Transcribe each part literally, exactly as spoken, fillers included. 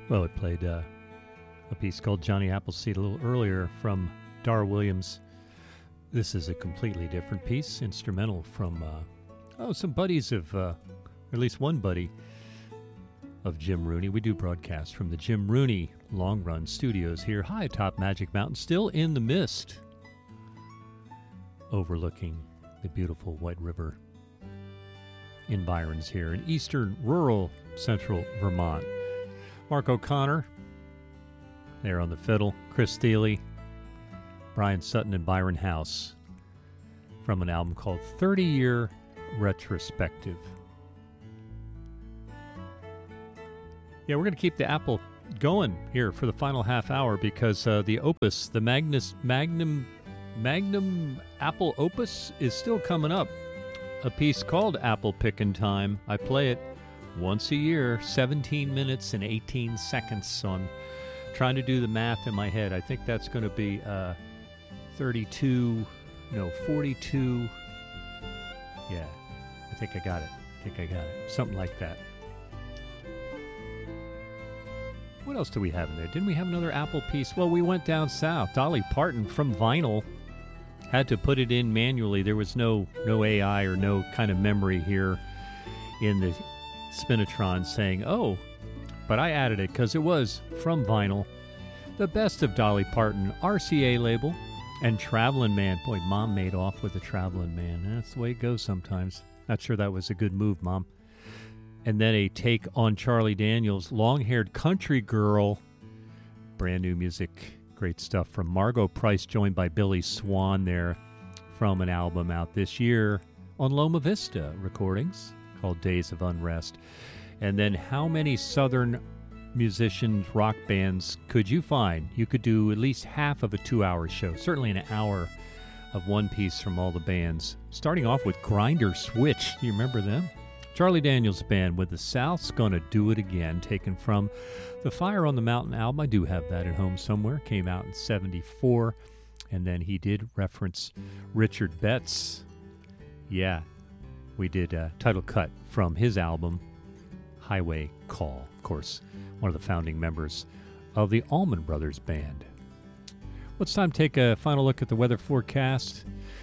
Well, it played uh, a piece called Johnny Appleseed a little earlier from Dar Williams. This is a completely different piece, instrumental from, uh, oh, some buddies of, uh, or at least one buddy of Jim Rooney. We do broadcast from the Jim Rooney Long Run Studios here, high atop Magic Mountain, still in the mist, overlooking the beautiful White River environs here in eastern rural central Vermont. Mark O'Connor there on the fiddle, Chris Steele, Brian Sutton, and Byron House from an album called thirty-Year Retrospective. Yeah, we're going to keep the apple going here for the final half hour because uh, the opus, the Magnus, Magnum, Magnum Apple Opus is still coming up. A piece called Apple Pickin' Time. I play it once a year, seventeen minutes and eighteen seconds. So I'm trying to do the math in my head. I think that's going to be uh, thirty-two, no, forty-two. Yeah, I think I got it. I think I got it. Something like that. What else do we have in there? Didn't we have another Apple piece? Well, we went down south. Dolly Parton from vinyl. Had to put it in manually. There was no no A I or no kind of memory here in the Spinitron saying, oh, but I added it because it was from vinyl. The best of Dolly Parton, R C A label, and Travelin' Man. Boy, Mom made off with the Travelin' Man. That's the way it goes sometimes. Not sure that was a good move, Mom. And then a take on Charlie Daniels, Long-Haired Country Girl. Brand new music. Great stuff from Margot Price, joined by Billy Swan there from an album out this year on Loma Vista Recordings called Days of Unrest. And then how many Southern musicians, rock bands could you find? You could do at least half of a two-hour show, certainly an hour of one piece from all the bands. Starting off with Grinder Switch. Do you remember them? Charlie Daniels Band with The South's Gonna Do It Again, taken from the Fire on the Mountain album. I do have that at home somewhere. Came out in seventy-four. And then he did reference Richard Betts. Yeah, we did a title cut from his album, Highway Call. Of course, one of the founding members of the Allman Brothers Band. Well, it's time to take a final look at the weather forecast.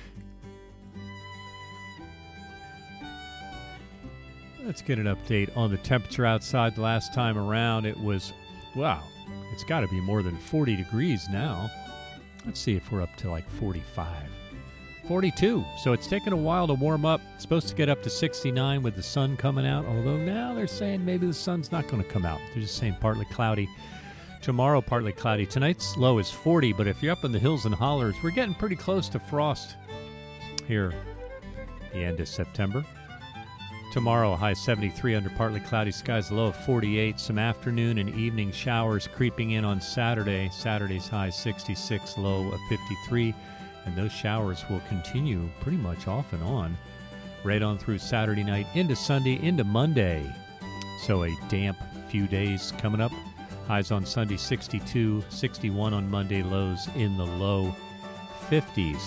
Let's get an update on the temperature outside. The last time around, it was, wow, it's got to be more than forty degrees now. Let's see if we're up to like forty-five. forty-two. So it's taken a while to warm up. It's supposed to get up to sixty-nine with the sun coming out, although now they're saying maybe the sun's not going to come out. They're just saying partly cloudy. Tomorrow, partly cloudy. Tonight's low is forty, but if you're up in the hills and hollers, we're getting pretty close to frost here the end of September. Tomorrow, a high seventy-three under partly cloudy skies, a low of forty-eight. Some afternoon and evening showers creeping in on Saturday. Saturday's high sixty-six, low of fifty-three. And those showers will continue pretty much off and on right on through Saturday night into Sunday, into Monday. So a damp few days coming up. Highs on Sunday sixty-two, sixty-one on Monday, lows in the low fifties.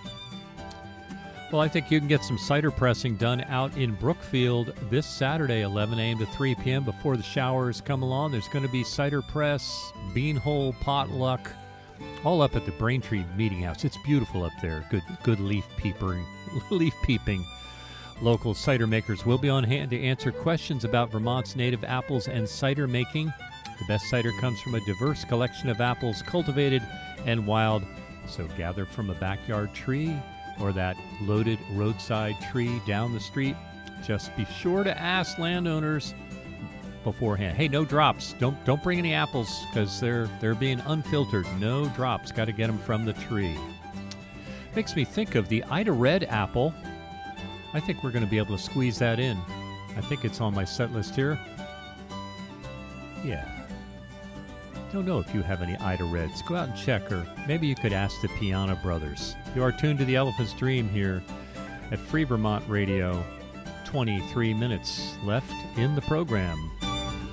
Well, I think you can get some cider pressing done out in Brookfield this Saturday, eleven a.m. to three p.m. Before the showers come along. There's going to be cider press, beanhole, potluck, all up at the Braintree Meeting House. It's beautiful up there. Good good leaf peeping, leaf peeping. Local cider makers will be on hand to answer questions about Vermont's native apples and cider making. The best cider comes from a diverse collection of apples, cultivated and wild. So gather from a backyard tree or that loaded roadside tree down the street. Just be sure to ask landowners beforehand. Hey, no drops. Don't don't bring any apples because they're they're being unfiltered. No drops. Got to get them from the tree. Makes me think of the Ida Red apple. I think we're going to be able to squeeze that in. I think it's on my set list here. Yeah. Don't know if you have any Ida Reds. Go out and check, or maybe you could ask the Piana Brothers. You are tuned to the Elephant's Dream here at Free Vermont Radio. twenty-three minutes left in the program.